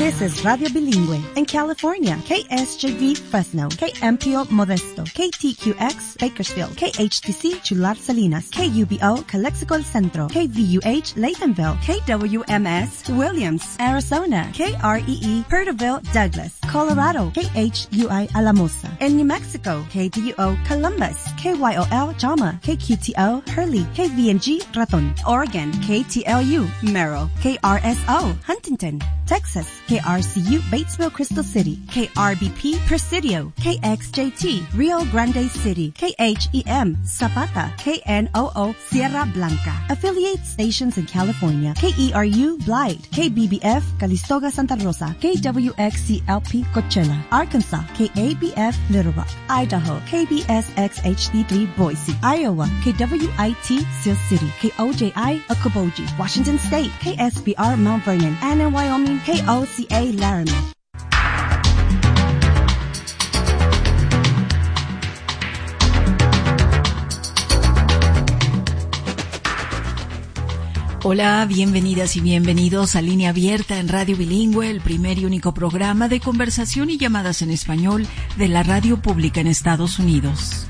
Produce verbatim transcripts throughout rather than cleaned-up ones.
This is Radio Bilingüe in California. K S J V Fresno, K M P O Modesto, K T Q X Bakersfield, K H T C Chular Salinas, K U B O Calexico El Centro, K V U H Laytonville, K W M S Williams, Arizona, K R E E Perterville Douglas, Colorado, K H U I Alamosa. In New Mexico, K D U O Columbus, K Y O L Jama, K Q T O Hurley, K V N G Raton. Oregon, K T L U Merrill, K R S O Huntington. Texas, K R C U Batesville Crystal City, K R B P Presidio, K X J T Rio Grande City, K H E M Zapata, K N O O Sierra Blanca. Affiliate stations in California, K E R U Blythe, K B B F Calistoga Santa Rosa, K W X C L P Coachella, Arkansas, K A B F Little Rock, Idaho, K B S X H D three Boise, Iowa, K W I T Sioux City, K O J I Okoboji, Washington State, K S B R Mount Vernon, and in Wyoming, K O C A Laramie. Hola, bienvenidas y bienvenidos a Línea Abierta en Radio Bilingüe, el primer y único programa de conversación y llamadas en español de la radio pública en Estados Unidos.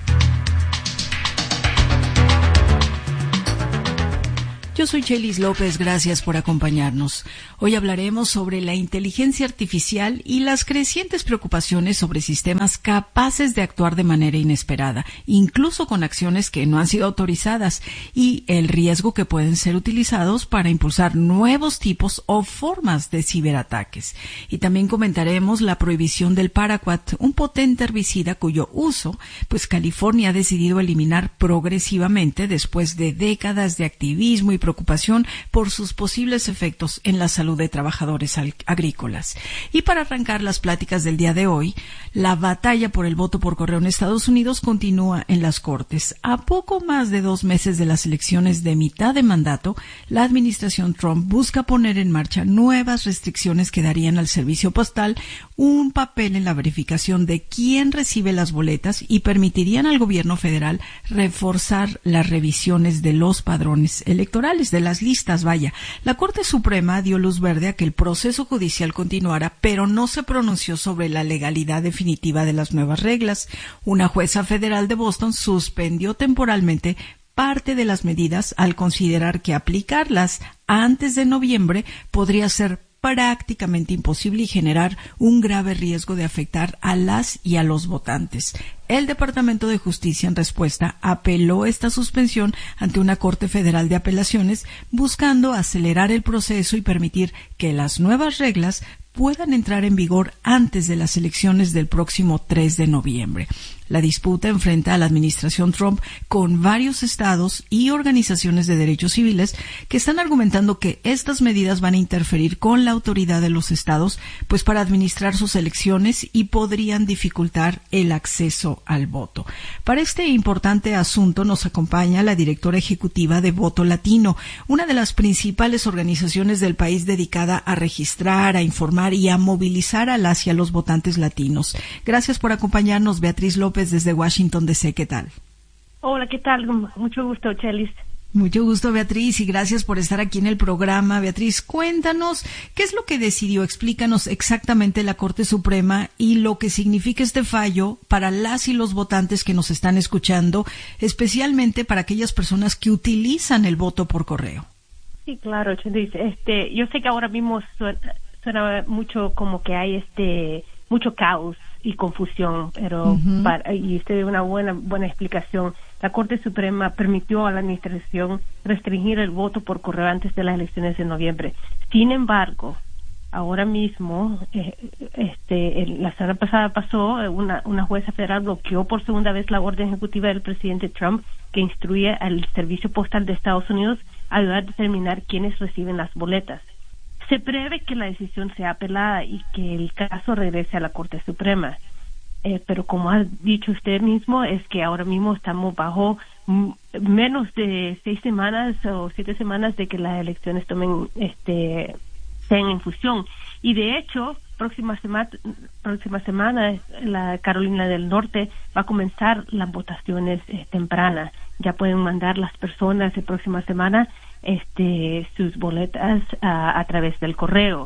Yo soy Chelis López, gracias por acompañarnos. Hoy hablaremos sobre la inteligencia artificial y las crecientes preocupaciones sobre sistemas capaces de actuar de manera inesperada, incluso con acciones que no han sido autorizadas, y el riesgo que pueden ser utilizados para impulsar nuevos tipos o formas de ciberataques. Y también comentaremos la prohibición del Paraquat, un potente herbicida cuyo uso, pues California ha decidido eliminar progresivamente después de décadas de activismo y preocupación por sus posibles efectos en la salud de trabajadores agrícolas. Y para arrancar las pláticas del día de hoy, la batalla por el voto por correo en Estados Unidos continúa en las Cortes. A poco más de dos meses de las elecciones de mitad de mandato, la administración Trump busca poner en marcha nuevas restricciones que darían al servicio postal un papel en la verificación de quién recibe las boletas y permitirían al gobierno federal reforzar las revisiones de los padrones electorales, de las listas, vaya. La Corte Suprema dio luz verde a que el proceso judicial continuara, pero no se pronunció sobre la legalidad definitiva de las nuevas reglas. Una jueza federal de Boston suspendió temporalmente parte de las medidas al considerar que aplicarlas antes de noviembre podría ser prácticamente imposible y generar un grave riesgo de afectar a las y a los votantes. El Departamento de Justicia, en respuesta, apeló esta suspensión ante una Corte Federal de Apelaciones, buscando acelerar el proceso y permitir que las nuevas reglas puedan entrar en vigor antes de las elecciones del próximo tres de noviembre. La disputa enfrenta a la administración Trump con varios estados y organizaciones de derechos civiles que están argumentando que estas medidas van a interferir con la autoridad de los estados, pues para administrar sus elecciones y podrían dificultar el acceso al voto. Para este importante asunto nos acompaña la directora ejecutiva de Voto Latino, una de las principales organizaciones del país dedicada a registrar, a informar y a movilizar a las y a los votantes latinos. Gracias por acompañarnos, Beatriz López, desde Washington D C. ¿Qué tal? Hola, ¿qué tal? Mucho gusto, Chelis. Mucho gusto, Beatriz, y gracias por estar aquí en el programa. Beatriz, cuéntanos, ¿qué es lo que decidió? Explícanos exactamente la Corte Suprema y lo que significa este fallo para las y los votantes que nos están escuchando, especialmente para aquellas personas que utilizan el voto por correo. Sí, claro, Chelis. Este, yo sé que ahora mismo suena, suena mucho como que hay este mucho caos y confusión, pero uh-huh. para, y usted dio una buena buena explicación. La Corte Suprema permitió a la administración restringir el voto por correo antes de las elecciones de noviembre. Sin embargo, ahora mismo, eh, este, el, la semana pasada pasó, una, una jueza federal bloqueó por segunda vez la orden ejecutiva del presidente Trump que instruye al Servicio Postal de Estados Unidos a ayudar a determinar quiénes reciben las boletas. Se prevé que la decisión sea apelada y que el caso regrese a la Corte Suprema. Eh, pero como ha dicho usted mismo, es que ahora mismo estamos bajo m- menos de seis semanas o siete semanas de que las elecciones tomen, este, estén en fusión. Y de hecho, próxima semana, próxima semana, la Carolina del Norte va a comenzar las votaciones eh, tempranas. Ya pueden mandar las personas la próxima semana este sus boletas a, a través del correo.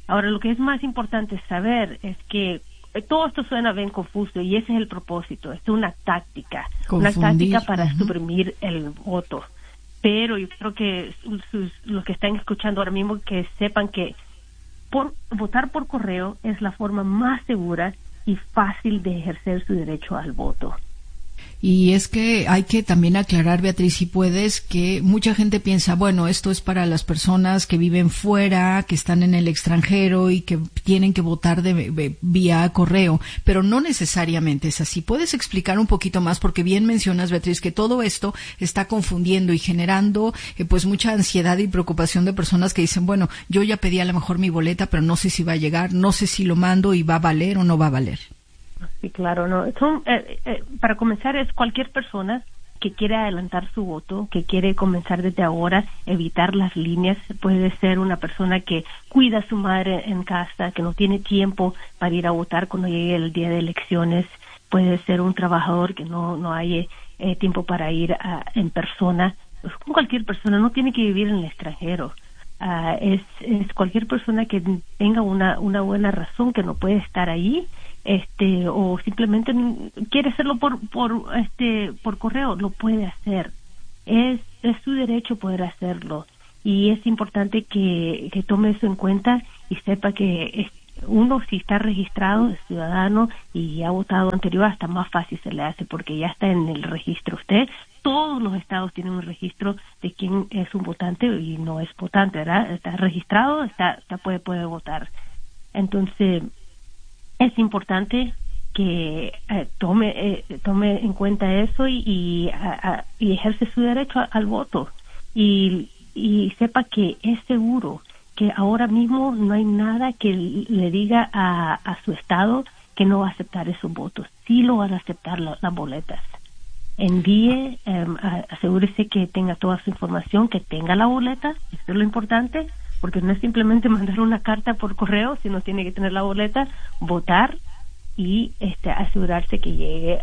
Ahora, lo que es más importante saber es que todo esto suena bien confuso y ese es el propósito. Es una táctica, Confundir. una táctica para uh-huh. suprimir el voto. Pero yo creo que sus, los que están escuchando ahora mismo que sepan que por, votar por correo es la forma más segura y fácil de ejercer su derecho al voto. Y es que hay que también aclarar, Beatriz, si puedes, que mucha gente piensa, bueno, esto es para las personas que viven fuera, que están en el extranjero y que tienen que votar de, de vía correo, pero no necesariamente es así. ¿Puedes explicar un poquito más? Porque bien mencionas, Beatriz, que todo esto está confundiendo y generando eh, pues mucha ansiedad y preocupación de personas que dicen, bueno, yo ya pedí a lo mejor mi boleta, pero no sé si va a llegar, no sé si lo mando y va a valer o no va a valer. Sí, claro, no. Son, eh, eh, para comenzar, es cualquier persona que quiere adelantar su voto, que quiere comenzar desde ahora, evitar las líneas. Puede ser una persona que cuida a su madre en casa, que no tiene tiempo para ir a votar cuando llegue el día de elecciones. Puede ser un trabajador que no no haya eh, tiempo para ir a, en persona. Pues, cualquier persona, no tiene que vivir en el extranjero. Uh, es, es cualquier persona que tenga una una buena razón que no puede estar ahí, este o simplemente quiere hacerlo por por este por correo, lo puede hacer. Es es su derecho poder hacerlo y es importante que que tome eso en cuenta y sepa que es, uno si está registrado es ciudadano y ha votado anterior, hasta más fácil se le hace porque ya está en el registro. Usted, todos los estados tienen un registro de quién es un votante y no es votante, ¿verdad? Está registrado, está, está puede puede votar. Entonces es importante que eh, tome eh, tome en cuenta eso y y, a, a, y ejerce su derecho a, al voto y y sepa que es seguro, que ahora mismo no hay nada que le diga a, a su estado que no va a aceptar esos votos. Sí lo van a aceptar la, las boletas. Envíe, eh, asegúrese que tenga toda su información, que tenga la boleta, eso es lo importante, porque no es simplemente mandar una carta por correo, sino tiene que tener la boleta, votar y este asegurarse que llegue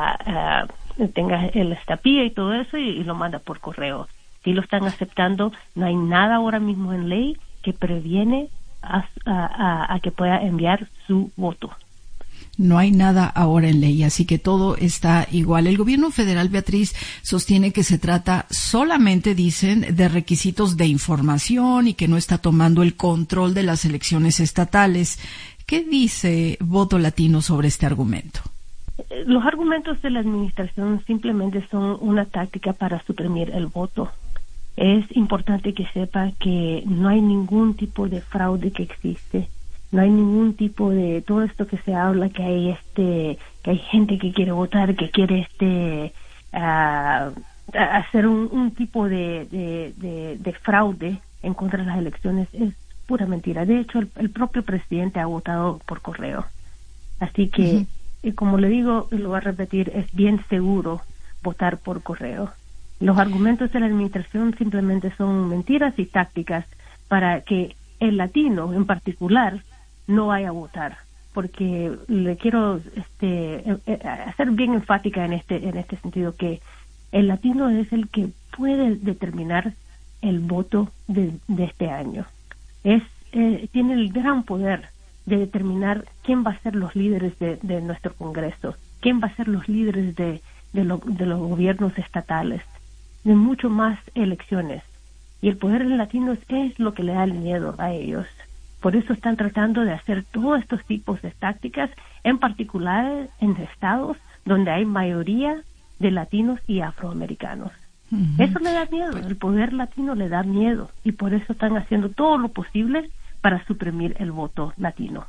a, a tenga el estampilla y todo eso y, y lo manda por correo. Si lo están aceptando, no hay nada ahora mismo en ley que previene a, a, a que pueda enviar su voto. No hay nada ahora en ley, así que todo está igual. El gobierno federal, Beatriz, sostiene que se trata solamente, dicen, de requisitos de información y que no está tomando el control de las elecciones estatales. ¿Qué dice Voto Latino sobre este argumento? Los argumentos de la administración simplemente son una táctica para suprimir el voto. Es importante que sepa que no hay ningún tipo de fraude que existe. No hay ningún tipo de todo esto que se habla que hay este que hay gente que quiere votar, que quiere este uh, hacer un, un tipo de, de, de, de fraude en contra de las elecciones. Es pura mentira. De hecho, el, el propio presidente ha votado por correo. Así que, uh-huh. y como le digo, y lo voy a repetir, es bien seguro votar por correo. Los argumentos de la administración simplemente son mentiras y tácticas para que el latino en particular no vaya a votar, porque le quiero este hacer bien enfática en este en este sentido que el latino es el que puede determinar el voto de, de este año. Es eh, tiene el gran poder de determinar quién va a ser los líderes de, de nuestro Congreso, quién va a ser los líderes de de, lo, de los gobiernos estatales, de mucho más elecciones. Y el poder del latino es, es lo que le da el miedo a ellos. Por eso están tratando de hacer todos estos tipos de tácticas, en particular en estados donde hay mayoría de latinos y afroamericanos. Uh-huh. Eso le da miedo, el poder latino le da miedo, y por eso están haciendo todo lo posible para suprimir el voto latino.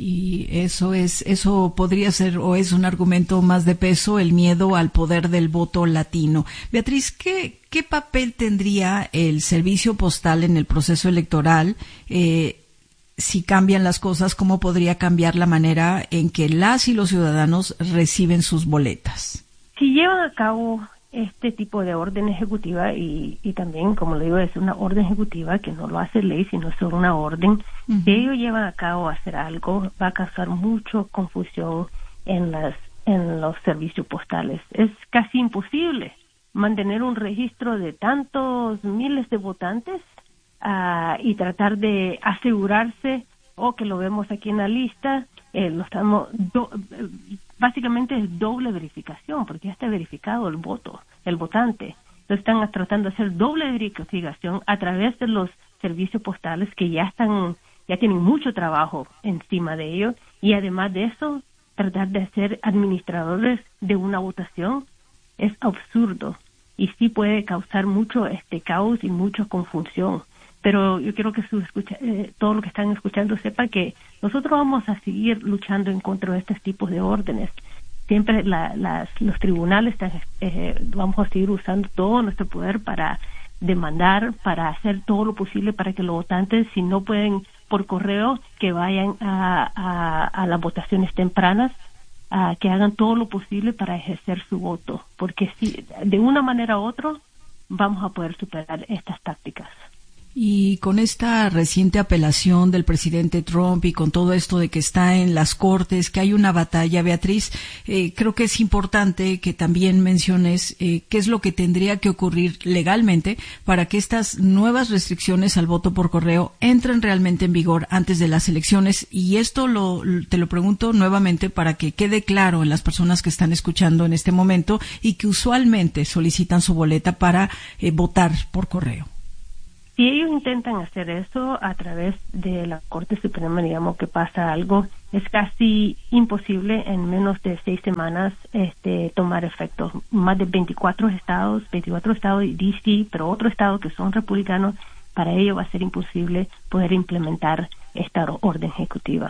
Y eso es, eso podría ser o es un argumento más de peso, el miedo al poder del voto latino. Beatriz, ¿qué, qué papel tendría el servicio postal en el proceso electoral? Eh, si cambian las cosas, ¿cómo podría cambiar la manera en que las y los ciudadanos reciben sus boletas? Si llevan a cabo este tipo de orden ejecutiva y, y también, como le digo, es una orden ejecutiva que no lo hace ley, sino solo una orden. Uh-huh. Si ellos llevan a cabo hacer algo, va a causar mucha confusión en las en los servicios postales. Es casi imposible mantener un registro de tantos miles de votantes uh, y tratar de asegurarse o que lo vemos aquí en la lista, eh, lo estamos do, eh, básicamente es doble verificación, porque ya está verificado el voto, el votante. Entonces están tratando de hacer doble verificación a través de los servicios postales que ya están, ya tienen mucho trabajo encima de ellos, y además de eso, tratar de ser administradores de una votación es absurdo y sí puede causar mucho este caos y mucha confusión. Pero yo quiero que su escucha, eh, todo lo que están escuchando sepa que nosotros vamos a seguir luchando en contra de estos tipos de órdenes. Siempre la, las, los tribunales eh, vamos a seguir usando todo nuestro poder para demandar, para hacer todo lo posible para que los votantes, si no pueden por correo, que vayan a, a, a las votaciones tempranas, a que hagan todo lo posible para ejercer su voto, porque si de una manera u otra vamos a poder superar estas tácticas. Y con esta reciente apelación del presidente Trump y con todo esto de que está en las cortes, que hay una batalla, Beatriz, eh, creo que es importante que también menciones eh, qué es lo que tendría que ocurrir legalmente para que estas nuevas restricciones al voto por correo entren realmente en vigor antes de las elecciones. Y esto lo, te lo pregunto nuevamente para que quede claro en las personas que están escuchando en este momento y que usualmente solicitan su boleta para eh, votar por correo. Si ellos intentan hacer eso a través de la Corte Suprema, digamos que pasa algo, es casi imposible en menos de seis semanas este, tomar efecto. Más de veinticuatro estados, veinticuatro estados y D C, pero otros estados que son republicanos, para ellos va a ser imposible poder implementar esta orden ejecutiva.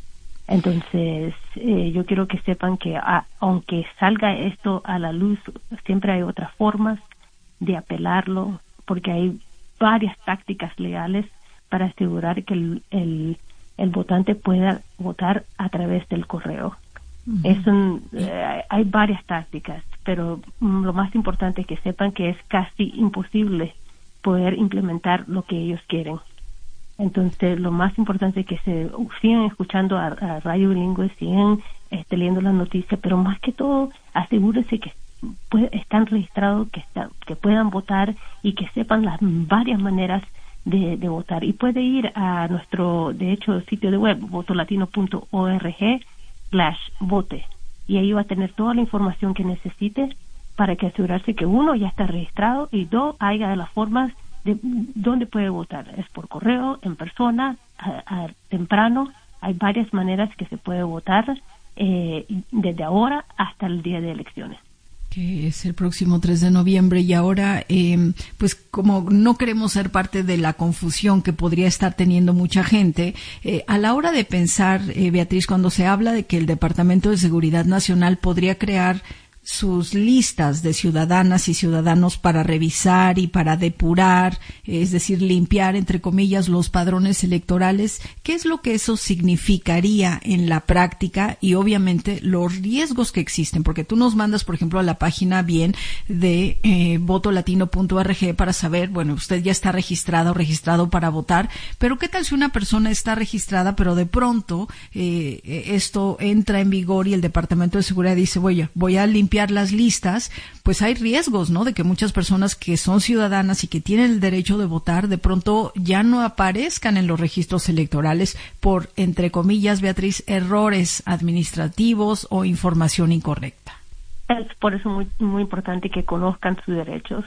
Entonces, eh, yo quiero que sepan que a, aunque salga esto a la luz, siempre hay otras formas de apelarlo, porque hay varias tácticas legales para asegurar que el, el, el votante pueda votar a través del correo. Uh-huh. Es un, eh, hay varias tácticas, pero mm, lo más importante es que sepan que es casi imposible poder implementar lo que ellos quieren. Entonces, lo más importante es que se sigan escuchando a, a Radio Bilingüe, sigan este, leyendo las noticias, pero más que todo, asegúrense que Pues, están registrados, que está, que puedan votar y que sepan las varias maneras de, de votar. Y puede ir a nuestro, de hecho, sitio de web, votolatino punto org slash vote. Y ahí va a tener toda la información que necesite para que asegurarse que uno ya está registrado y dos, haya de las formas de dónde puede votar. Es por correo, en persona, a, a, temprano. Hay varias maneras que se puede votar eh, desde ahora hasta el día de elecciones. Que es el próximo tres de noviembre, y ahora, eh, pues como no queremos ser parte de la confusión que podría estar teniendo mucha gente, eh, a la hora de pensar, eh, Beatriz, cuando se habla de que el Departamento de Seguridad Nacional podría crear sus listas de ciudadanas y ciudadanos para revisar y para depurar, es decir, limpiar, entre comillas, los padrones electorales, ¿qué es lo que eso significaría en la práctica? Y obviamente los riesgos que existen, porque tú nos mandas, por ejemplo, a la página bien de eh, votolatino punto org para saber, bueno, usted ya está registrada o registrado para votar, pero ¿qué tal si una persona está registrada, pero de pronto eh, esto entra en vigor y el Departamento de Seguridad dice, voy, voy a limpiar las listas? Pues hay riesgos, ¿no?, de que muchas personas que son ciudadanas y que tienen el derecho de votar, de pronto ya no aparezcan en los registros electorales por, entre comillas, Beatriz, errores administrativos o información incorrecta. Es por eso muy, muy importante que conozcan sus derechos.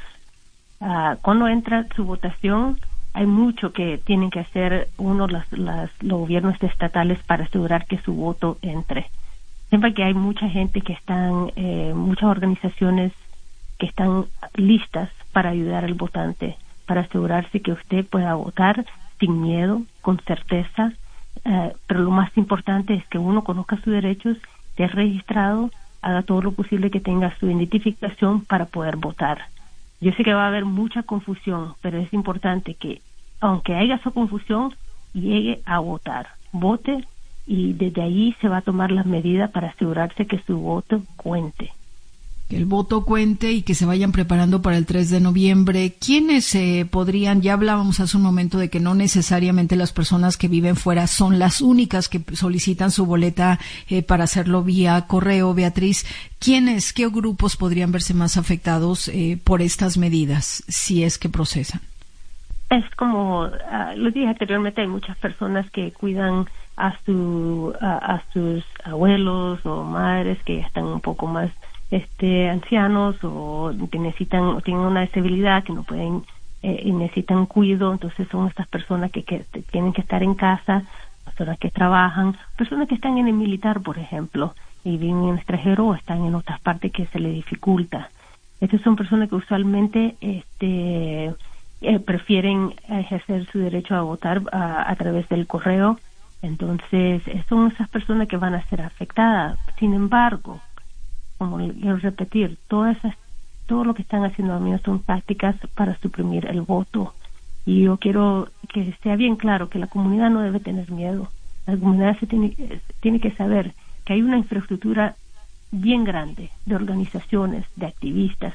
Uh, cuando entra su votación, hay mucho que tienen que hacer uno, las, las, los gobiernos estatales para asegurar que su voto entre. Siempre que hay mucha gente que están, eh, muchas organizaciones que están listas para ayudar al votante, para asegurarse que usted pueda votar sin miedo, con certeza, eh, pero lo más importante es que uno conozca sus derechos, esté registrado, haga todo lo posible que tenga su identificación para poder votar. Yo sé que va a haber mucha confusión, pero es importante que, aunque haya esa confusión, llegue a votar, vote, y desde ahí se va a tomar las medidas para asegurarse que su voto cuente. Que el voto cuente y que se vayan preparando para el tres de noviembre. ¿Quiénes eh, podrían? Ya hablábamos hace un momento de que no necesariamente las personas que viven fuera son las únicas que solicitan su boleta eh, para hacerlo vía correo, Beatriz. ¿Quiénes, qué grupos podrían verse más afectados eh, por estas medidas, si es que procesan? es como, uh, lo dije anteriormente, hay muchas personas que cuidan a su a, a sus abuelos o madres que están un poco más este ancianos o que necesitan o tienen una disabilidad que no pueden eh, y necesitan cuidado. Entonces son estas personas que, que tienen que estar en casa, personas que trabajan, personas que están en el militar, por ejemplo, y viven en el extranjero o están en otras partes que se les dificulta. Estas son personas que usualmente este eh, prefieren ejercer su derecho a votar a, a través del correo. Entonces son esas personas que van a ser afectadas. Sin embargo, como quiero repetir, todas esas, todo lo que están haciendo a mí son tácticas para suprimir el voto. Y yo quiero que sea bien claro que la comunidad no debe tener miedo. La comunidad se tiene, tiene que saber que hay una infraestructura bien grande de organizaciones, de activistas,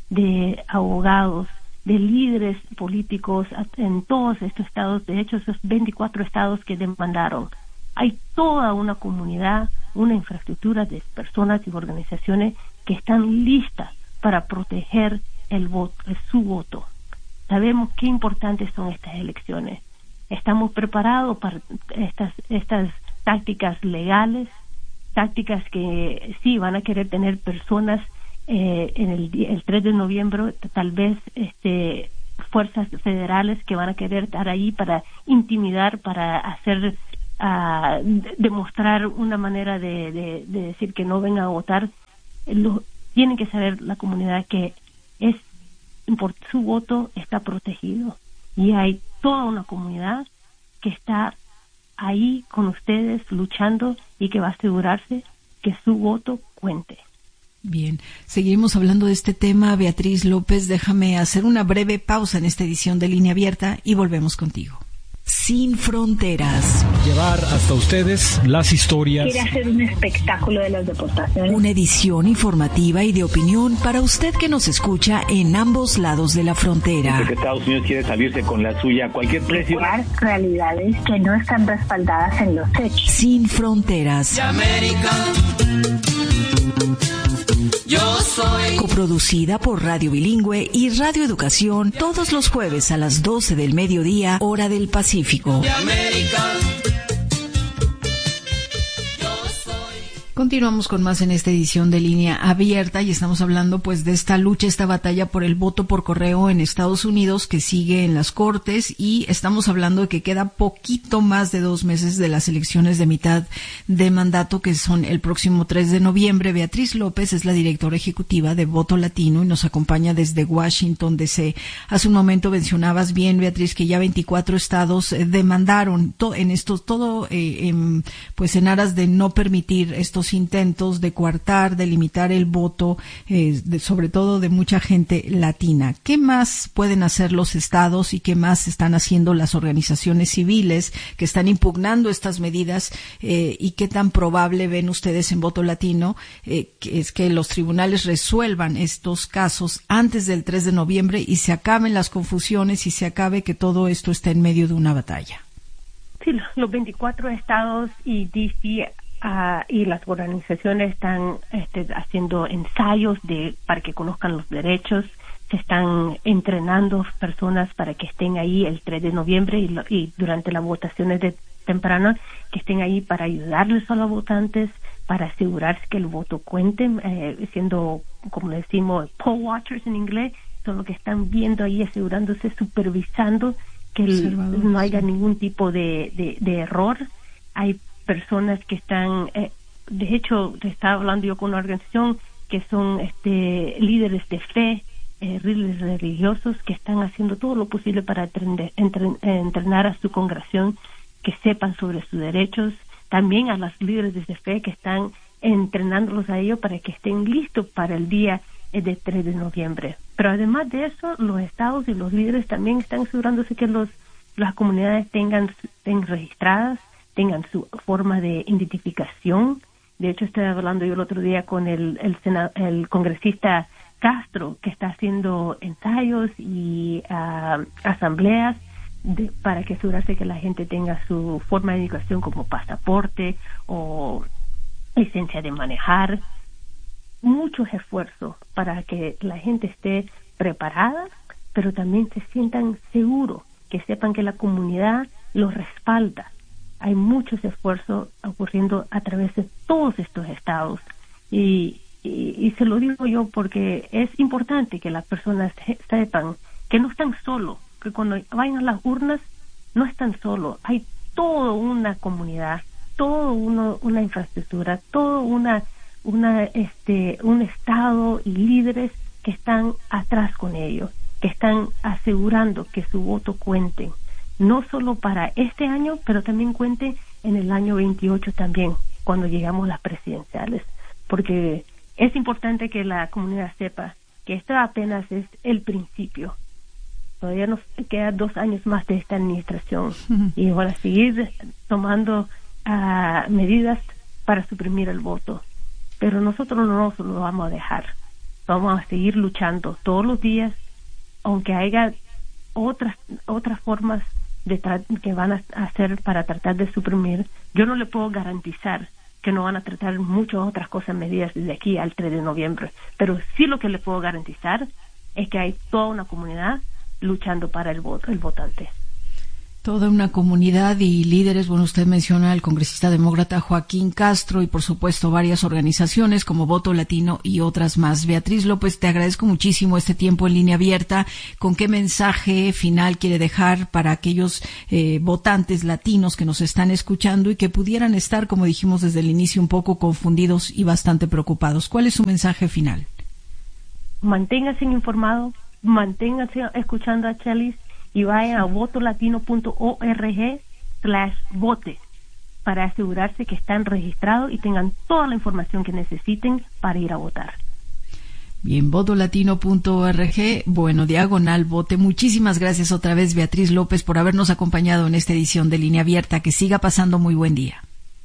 de abogados, de líderes políticos en todos estos estados, de hecho esos veinticuatro estados que demandaron. Hay toda una comunidad, una infraestructura de personas y organizaciones que están listas para proteger el voto, su voto. Sabemos qué importantes son estas elecciones. Estamos preparados para estas estas tácticas legales, tácticas que sí van a querer tener personas eh, en el, el tres de noviembre, tal vez este fuerzas federales que van a querer estar ahí para intimidar, para hacer a demostrar una manera de, de, de decir que no vengan a votar. Lo, tienen que saber la comunidad que es por su voto está protegido y hay toda una comunidad que está ahí con ustedes luchando y que va a asegurarse que su voto cuente. Bien, seguiremos hablando de este tema. Beatriz López, déjame hacer una breve pausa en esta edición de Línea Abierta y volvemos contigo. Sin fronteras. Llevar hasta ustedes las historias. Quiere hacer un espectáculo de las deportaciones. Una edición informativa y de opinión para usted que nos escucha en ambos lados de la frontera. Porque Estados Unidos quiere salirse con la suya a cualquier precio. Realidades que no están respaldadas en los hechos. Sin fronteras. América. Yo soy. Coproducida por Radio Bilingüe y Radio Educación todos los jueves a las doce del mediodía, hora del Pacífico. De América. Continuamos con más en esta edición de Línea Abierta y estamos hablando pues de esta lucha, esta batalla por el voto por correo en Estados Unidos que sigue en las cortes y estamos hablando de que queda poquito más de dos meses de las elecciones de mitad de mandato que son el próximo tres de noviembre. Beatriz López es la directora ejecutiva de Voto Latino y nos acompaña desde Washington, D C Hace un momento mencionabas bien, Beatriz, que ya veinticuatro estados demandaron to- en estos todo eh, en, pues en aras de no permitir estos intentos de coartar, de limitar el voto, eh, de, sobre todo de mucha gente latina. ¿Qué más pueden hacer los estados y qué más están haciendo las organizaciones civiles que están impugnando estas medidas eh, y qué tan probable ven ustedes en Voto Latino eh, que es que los tribunales resuelvan estos casos antes del tres de noviembre y se acaben las confusiones y se acabe que todo esto está en medio de una batalla? Sí, los veinticuatro estados y D C Uh, y las organizaciones están este, haciendo ensayos de para que conozcan los derechos, se están entrenando personas para que estén ahí el tres de noviembre y, lo, y durante las votaciones de temprano, que estén ahí para ayudarles a los votantes, para asegurarse que el voto cuente, eh, siendo, como decimos, poll watchers en inglés, son los que están viendo ahí, asegurándose, supervisando que el, no haya ningún tipo de, de, de error. Hay personas que están, eh, de hecho, estaba hablando yo con una organización que son este líderes de fe, eh, líderes religiosos que están haciendo todo lo posible para entrenar, entren, entrenar a su congregación, que sepan sobre sus derechos, también a los líderes de fe que están entrenándolos a ellos para que estén listos para el día eh, de tres de noviembre. Pero además de eso, los estados y los líderes también están asegurándose que los las comunidades tengan, tengan registradas, tengan su forma de identificación. De hecho, estoy hablando yo el otro día con el el, sena, el congresista Castro, que está haciendo ensayos y uh, asambleas de, para que asegurarse que la gente tenga su forma de identificación como pasaporte o licencia de manejar. Muchos esfuerzos para que la gente esté preparada, pero también se sientan seguros que sepan que la comunidad los respalda. Hay muchos esfuerzos ocurriendo a través de todos estos estados y, y, y se lo digo yo porque es importante que las personas sepan que no están solos, que cuando vayan a las urnas no están solos, hay toda una comunidad, toda uno, una infraestructura, todo una, una, este, un estado y líderes que están atrás con ellos, que están asegurando que su voto cuente, no solo para este año, pero también cuente en el año veintiocho también, cuando llegamos a las presidenciales, porque es importante que la comunidad sepa que esto apenas es el principio. Todavía nos quedan dos años más de esta administración uh-huh. y van a seguir tomando uh, medidas para suprimir el voto. Pero nosotros no nos lo vamos a dejar. Vamos a seguir luchando todos los días, aunque haya otras otras formas de tra- que van a hacer para tratar de suprimir. Yo no le puedo garantizar que no van a tratar muchas otras cosas, medidas desde aquí al tres de noviembre. Pero sí lo que le puedo garantizar es que hay toda una comunidad luchando para el voto, el votante. Toda una comunidad y líderes. Bueno, usted menciona al congresista demócrata Joaquín Castro y, por supuesto, varias organizaciones como Voto Latino y otras más. Beatriz López, te agradezco muchísimo este tiempo en línea abierta. ¿Con qué mensaje final quiere dejar para aquellos eh, votantes latinos que nos están escuchando y que pudieran estar, como dijimos desde el inicio, un poco confundidos y bastante preocupados? ¿Cuál es su mensaje final? Manténganse informados, manténganse escuchando a Chelis y vayan a votolatino.org slash vote para asegurarse que están registrados y tengan toda la información que necesiten para ir a votar. Bien, votolatino punto org, bueno, diagonal vote. Muchísimas gracias otra vez, Beatriz López, por habernos acompañado en esta edición de Línea Abierta. Que siga pasando muy buen día.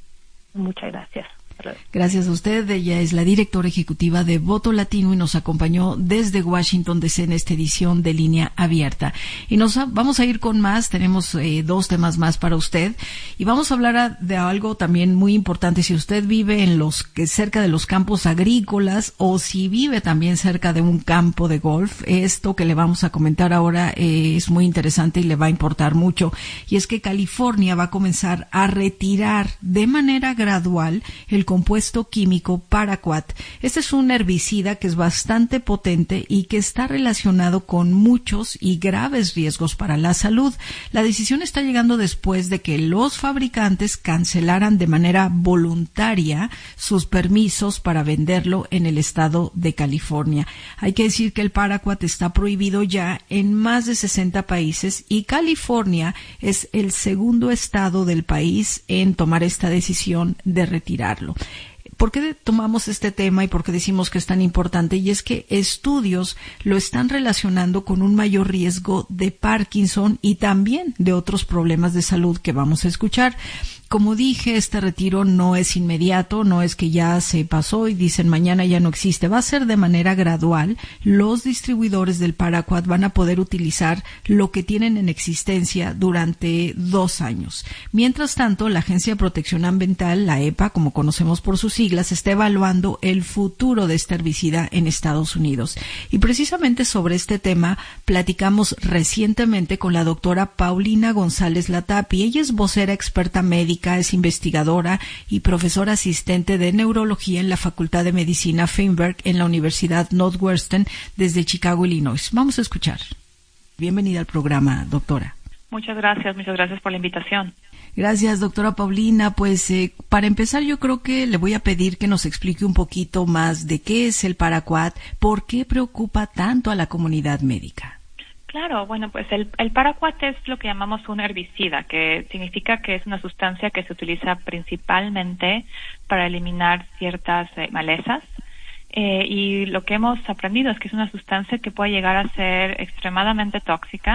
Muchas gracias. Gracias a usted. Ella es la directora ejecutiva de Voto Latino y nos acompañó desde Washington D C en esta edición de Línea Abierta. Y nos vamos a ir con más. Tenemos eh, dos temas más para usted y vamos a hablar a, de algo también muy importante. Si usted vive en los que cerca de los campos agrícolas o si vive también cerca de un campo de golf, esto que le vamos a comentar ahora eh, es muy interesante y le va a importar mucho. Y es que California va a comenzar a retirar de manera gradual el compuesto químico Paraquat. Este es un herbicida que es bastante potente y que está relacionado con muchos y graves riesgos para la salud. La decisión está llegando después de que los fabricantes cancelaran de manera voluntaria sus permisos para venderlo en el estado de California. Hay que decir que el Paraquat está prohibido ya en más de sesenta países y California es el segundo estado del país en tomar esta decisión de retirarlo. ¿Por qué tomamos este tema y por qué decimos que es tan importante? Y es que estudios lo están relacionando con un mayor riesgo de Parkinson y también de otros problemas de salud que vamos a escuchar. Como dije, este retiro no es inmediato, no es que ya se pasó y dicen mañana ya no existe. Va a ser de manera gradual. Los distribuidores del Paraquat van a poder utilizar lo que tienen en existencia durante dos años. Mientras tanto, la Agencia de Protección Ambiental, la E P A, como conocemos por sus siglas, está evaluando el futuro de este herbicida en Estados Unidos. Y precisamente sobre este tema platicamos recientemente con la doctora Paulina González Latapy. Ella es vocera experta médica, es investigadora y profesora asistente de neurología en la Facultad de Medicina Feinberg en la Universidad Northwestern desde Chicago, Illinois. Vamos a escuchar. Bienvenida al programa, doctora. Muchas gracias, muchas gracias por la invitación. Gracias, doctora Paulina. Pues eh, para empezar, yo creo que le voy a pedir que nos explique un poquito más de qué es el Paraquat, por qué preocupa tanto a la comunidad médica. Claro, bueno, pues el, el Paraquat es lo que llamamos un herbicida, que significa que es una sustancia que se utiliza principalmente para eliminar ciertas eh, malezas. Eh, y lo que hemos aprendido es que es una sustancia que puede llegar a ser extremadamente tóxica.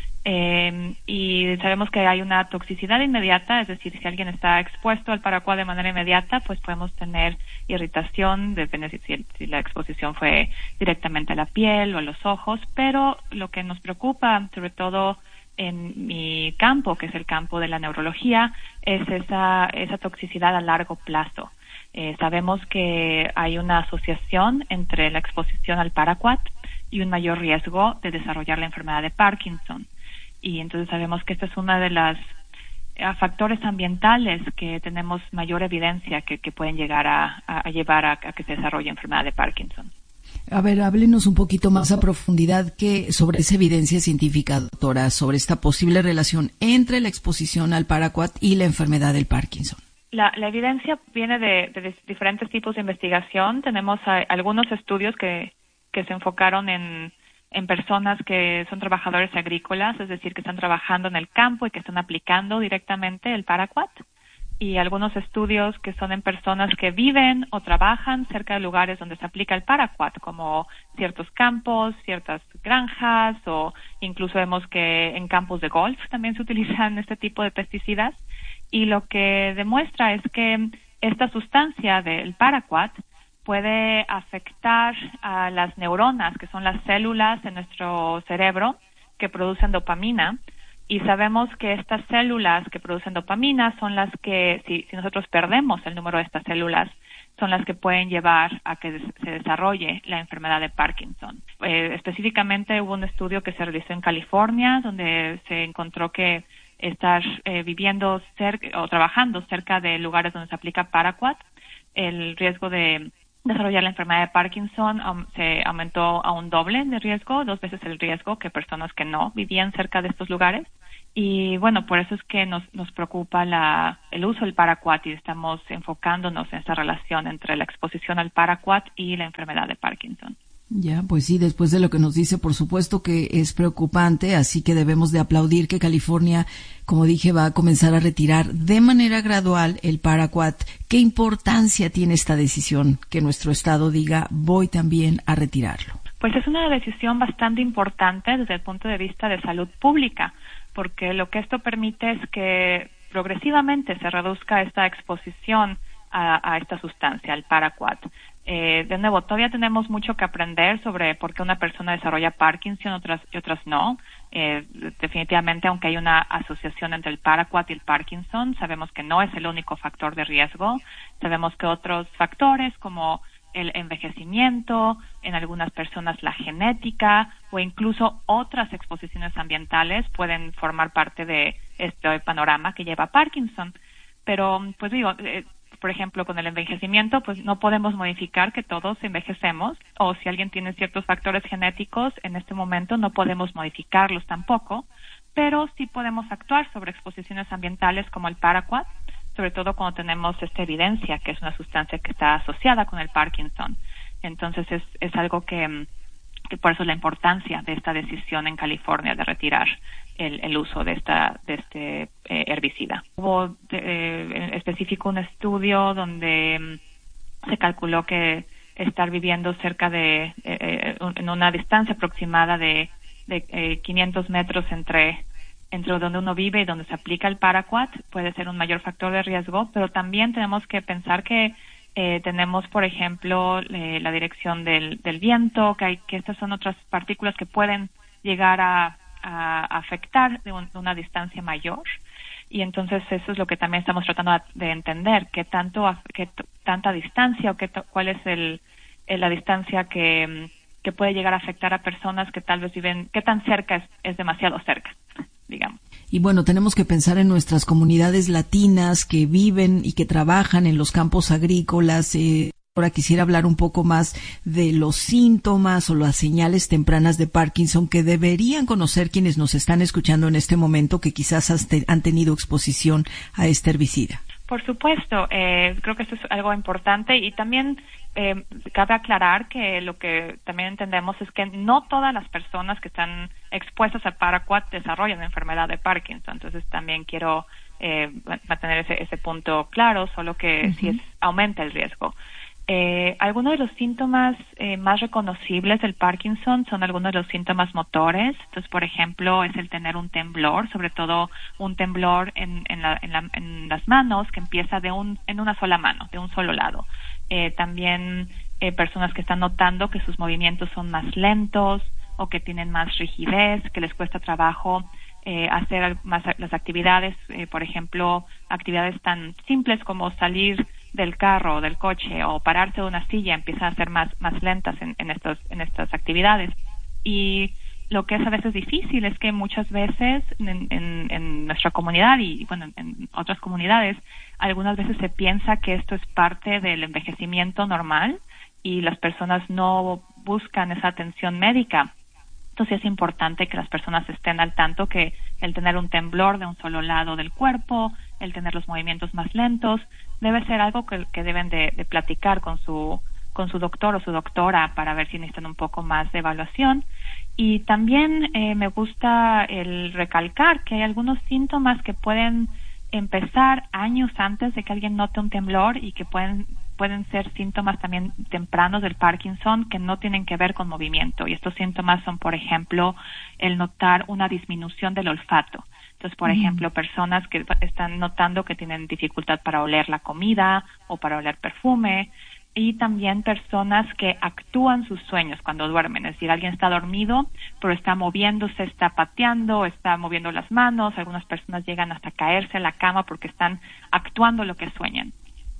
Eh, y sabemos que hay una toxicidad inmediata, es decir, si alguien está expuesto al Paraquat de manera inmediata, pues podemos tener irritación, depende si, si la exposición fue directamente a la piel o a los ojos, pero lo que nos preocupa, sobre todo en mi campo, que es el campo de la neurología, es esa, esa toxicidad a largo plazo. Eh, sabemos que hay una asociación entre la exposición al Paraquat y un mayor riesgo de desarrollar la enfermedad de Parkinson. y entonces sabemos que esta es una de las a factores ambientales que tenemos mayor evidencia que, que pueden llegar a, a, a llevar a, a que se desarrolle enfermedad de Parkinson. A ver, háblenos un poquito más a profundidad que sobre esa evidencia científica, doctora, sobre esta posible relación entre la exposición al paraquat y la enfermedad del Parkinson. La, la evidencia viene de, de diferentes tipos de investigación. Tenemos a, algunos estudios que, que se enfocaron en en personas que son trabajadores agrícolas, es decir, que están trabajando en el campo y que están aplicando directamente el paraquat, y algunos estudios que son en personas que viven o trabajan cerca de lugares donde se aplica el paraquat, como ciertos campos, ciertas granjas, o incluso vemos que en campos de golf también se utilizan este tipo de pesticidas, y lo que demuestra es que esta sustancia del paraquat puede afectar a las neuronas, que son las células en nuestro cerebro que producen dopamina, y sabemos que estas células que producen dopamina son las que, si, si nosotros perdemos el número de estas células, son las que pueden llevar a que des- se desarrolle la enfermedad de Parkinson. Eh, específicamente hubo un estudio que se realizó en California, donde se encontró que estar eh, viviendo cerca o trabajando cerca de lugares donde se aplica paraquat, el riesgo de desarrollar la enfermedad de Parkinson um, se aumentó a un doble de riesgo, dos veces el riesgo que personas que no vivían cerca de estos lugares. Y bueno, por eso es que nos, nos preocupa la, el uso del paraquat, y estamos enfocándonos en esta relación entre la exposición al paraquat y la enfermedad de Parkinson. Ya, pues sí, después de lo que nos dice, por supuesto que es preocupante, así que debemos de aplaudir que California, como dije, va a comenzar a retirar de manera gradual el paraquat. ¿Qué importancia tiene esta decisión que nuestro estado diga voy también a retirarlo? Pues es una decisión bastante importante desde el punto de vista de salud pública, porque lo que esto permite es que progresivamente se reduzca esta exposición a, a esta sustancia, al paraquat. Eh, de nuevo, todavía tenemos mucho que aprender sobre por qué una persona desarrolla Parkinson otras, y otras no. Eh, definitivamente, aunque hay una asociación entre el paraquat y el Parkinson, sabemos que no es el único factor de riesgo. Sabemos que otros factores como el envejecimiento, en algunas personas la genética o incluso otras exposiciones ambientales pueden formar parte de este panorama que lleva a Parkinson. Pero, pues digo, eh, por ejemplo, con el envejecimiento, pues no podemos modificar que todos envejecemos, o si alguien tiene ciertos factores genéticos, en este momento no podemos modificarlos tampoco, pero sí podemos actuar sobre exposiciones ambientales como el paraquat, sobre todo cuando tenemos esta evidencia que es una sustancia que está asociada con el Parkinson. Entonces es, es algo que, que por eso es la importancia de esta decisión en California de retirar el, el uso de esta de este eh, herbicida. Hubo eh, en específico un estudio donde mm, se calculó que estar viviendo cerca de eh, en una distancia aproximada de, de eh, quinientos metros entre entre donde uno vive y donde se aplica el paraquat puede ser un mayor factor de riesgo, pero también tenemos que pensar que eh, tenemos, por ejemplo, eh, la dirección del, del viento, que hay que estas son otras partículas que pueden llegar a, a afectar de, un, de una distancia mayor, y entonces eso es lo que también estamos tratando de entender, qué tanto, qué t- tanta distancia o qué t- cuál es el, el la distancia que que puede llegar a afectar a personas que tal vez viven, qué tan cerca es, es demasiado cerca, digamos. Y bueno, tenemos que pensar en nuestras comunidades latinas que viven y que trabajan en los campos agrícolas. Eh, ahora quisiera hablar un poco más de los síntomas o las señales tempranas de Parkinson que deberían conocer quienes nos están escuchando en este momento que quizás han tenido exposición a este herbicida. Por supuesto, eh, creo que esto es algo importante, y también eh, cabe aclarar que lo que también entendemos es que no todas las personas que están expuestas al paraquat desarrollan enfermedad de Parkinson. Entonces también quiero eh, mantener ese, ese punto claro, solo que uh-huh. sí es, aumenta el riesgo. Eh, algunos de los síntomas eh, más reconocibles del Parkinson son algunos de los síntomas motores. Entonces, por ejemplo, es el tener un temblor, sobre todo un temblor en, en, la, en, la, en las manos que empieza de un, en una sola mano, de un solo lado. Eh, también eh, personas que están notando que sus movimientos son más lentos o que tienen más rigidez, que les cuesta trabajo eh, hacer más las actividades, eh, por ejemplo, actividades tan simples como salir del carro o del coche o pararse de una silla empiezan a ser más más lentas en, en estos en estas actividades, y lo que es a veces difícil es que muchas veces en, en, en nuestra comunidad y bueno, en otras comunidades, algunas veces se piensa que esto es parte del envejecimiento normal y las personas no buscan esa atención médica. Entonces es importante que las personas estén al tanto que el tener un temblor de un solo lado del cuerpo, el tener los movimientos más lentos, debe ser algo que, que deben de, de platicar con su con su doctor o su doctora para ver si necesitan un poco más de evaluación. Y también eh, me gusta el recalcar que hay algunos síntomas que pueden empezar años antes de que alguien note un temblor y que pueden pueden ser síntomas también tempranos del Parkinson que no tienen que ver con movimiento. Y estos síntomas son, por ejemplo, el notar una disminución del olfato. Entonces, por mm. ejemplo, personas que están notando que tienen dificultad para oler la comida o para oler perfume, y también personas que actúan sus sueños cuando duermen. Es decir, alguien está dormido, pero está moviéndose, está pateando, está moviendo las manos. Algunas personas llegan hasta caerse en la cama porque están actuando lo que sueñan.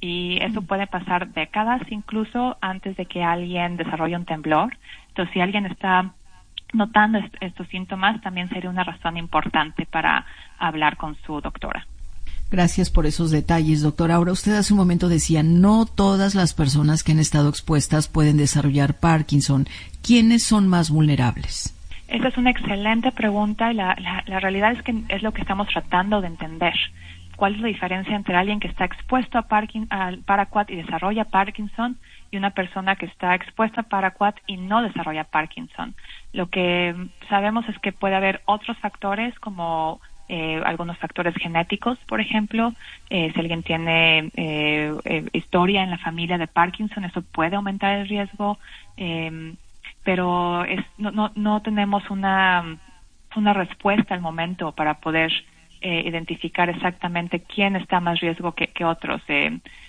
Y eso puede pasar décadas, incluso antes de que alguien desarrolle un temblor. Entonces, si alguien está notando est- estos síntomas, también sería una razón importante para hablar con su doctora. Gracias por esos detalles, doctora. Ahora, usted hace un momento decía, no todas las personas que han estado expuestas pueden desarrollar Parkinson. ¿Quiénes son más vulnerables? Esa es una excelente pregunta y la, la, la realidad es que es lo que estamos tratando de entender. ¿Cuál es la diferencia entre alguien que está expuesto a Parkin, al Paraquat y desarrolla Parkinson y una persona que está expuesta a Paraquat y no desarrolla Parkinson? Lo que sabemos es que puede haber otros factores como Eh, algunos factores genéticos, por ejemplo, eh, si alguien tiene eh, eh, historia en la familia de Parkinson, eso puede aumentar el riesgo, eh, pero es, no, no, no tenemos una, una respuesta al momento para poder eh, identificar exactamente quién está más riesgo que, que otros. Eh,